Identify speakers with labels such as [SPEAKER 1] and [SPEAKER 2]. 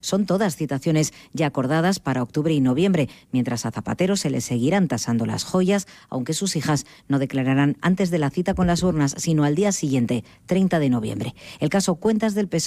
[SPEAKER 1] Son todas citaciones ya acordadas para octubre y noviembre, mientras a Zapatero se le seguirán tasando las joyas, aunque sus hijas no declararán antes de la cita con las urnas, sino al día siguiente, 30 de noviembre. El caso Cuentas del PSOE